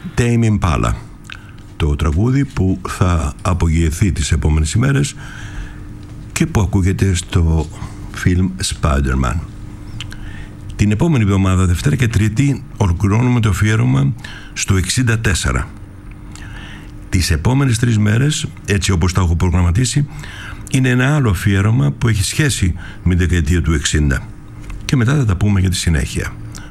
Tame Impala, το τραγούδι που θα απογειωθεί τις επόμενες ημέρες και που ακούγεται στο φιλμ Spider-Man. Την επόμενη εβδομάδα, Δευτέρα και Τρίτη, ολοκληρώνουμε το αφιέρωμα στο 64. Τις επόμενες 3 μέρες, έτσι όπως τα έχω προγραμματίσει, είναι ένα άλλο αφιέρωμα που έχει σχέση με την δεκαετία του 60 και μετά θα τα πούμε για τη συνέχεια.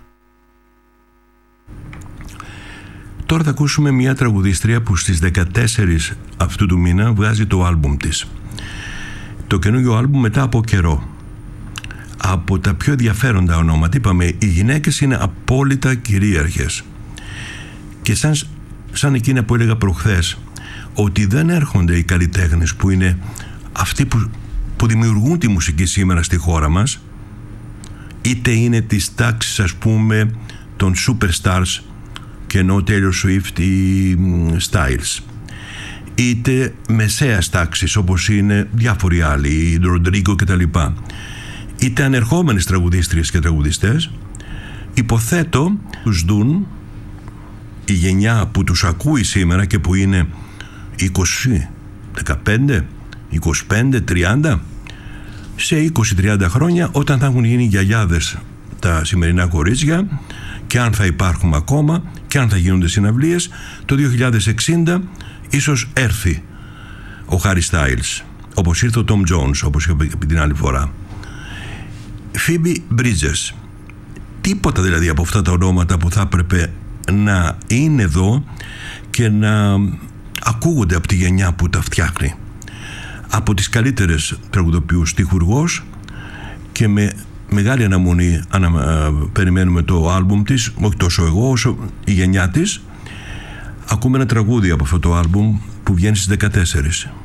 Τώρα θα ακούσουμε μια τραγουδίστρια που στις 14 αυτού του μήνα βγάζει το άλμπουμ της. Το καινούργιο άλμπουμ μετά από καιρό. Από τα πιο ενδιαφέροντα ονόματα, είπαμε, οι γυναίκες είναι απόλυτα κυρίαρχες. Και σαν εκείνα που έλεγα προχθές, ότι δεν έρχονται οι καλλιτέχνες που είναι αυτοί που δημιουργούν τη μουσική σήμερα στη χώρα μας, είτε είναι της τάξης, ας πούμε, των superstars και ενώ Taylor Swift ή Styles, είτε μεσαίας τάξης όπως είναι διάφοροι άλλοι, η Rodrigo κτλ., είτε ανερχόμενες τραγουδίστριες και τραγουδιστές, υποθέτω τους δουν η γενιά που τους ακούει σήμερα και που είναι 20, 15, 25, 30, σε 20-30 χρόνια, όταν θα έχουν γίνει γιαγιάδες τα σημερινά κορίτσια, και αν θα υπάρχουμε ακόμα και αν θα γίνονται συναυλίες, το 2060 ίσως έρθει ο Harry Styles, όπως ήρθε ο Tom Jones, όπως είπα την άλλη φορά. Phoebe Bridgers, τίποτα δηλαδή από αυτά τα ονόματα που θα έπρεπε να είναι εδώ και να ακούγονται από τη γενιά που τα φτιάχνει. Από τις καλύτερες τραγουδοποιούς, στιχουργός, και με μεγάλη αναμονή περιμένουμε το άλμπουμ της, όχι τόσο εγώ όσο η γενιά της. Ακούμε ένα τραγούδι από αυτό το άλμπουμ που βγαίνει στις 14.